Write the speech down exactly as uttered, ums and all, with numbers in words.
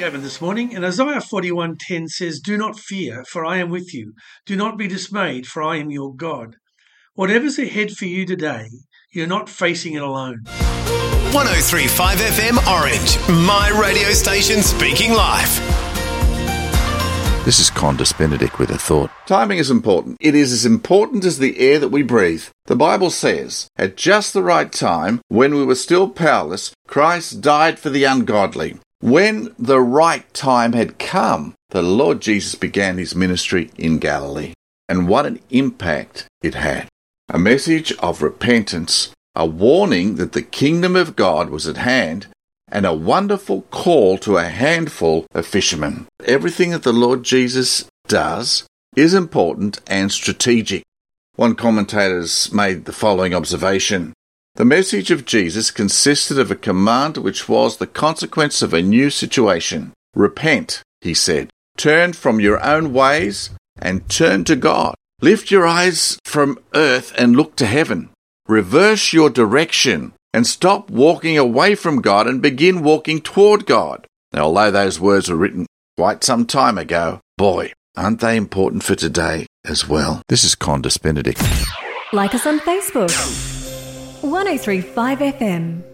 Gavin this morning, and Isaiah forty-one ten says, "Do not fear, for I am with you. Do not be dismayed, for I am your God." Whatever's ahead for you today, you're not facing it alone. one oh three point five F M Orange, my radio station speaking life. This is Condis Benedict with a thought. Timing is important. It is as important as the air that we breathe. The Bible says, at just the right time, when we were still powerless, Christ died for the ungodly. When the right time had come, the Lord Jesus began his ministry in Galilee. And what an impact it had. A message of repentance, a warning that the kingdom of God was at hand, and a wonderful call to a handful of fishermen. Everything that the Lord Jesus does is important and strategic. One commentator has made the following observation. The message of Jesus consisted of a command which was the consequence of a new situation. Repent, he said. Turn from your own ways and turn to God. Lift your eyes from earth and look to heaven. Reverse your direction and stop walking away from God and begin walking toward God. Now, although those words were written quite some time ago, boy, aren't they important for today as well? This is Condis Benedict. Like us on Facebook. one oh three point five F M.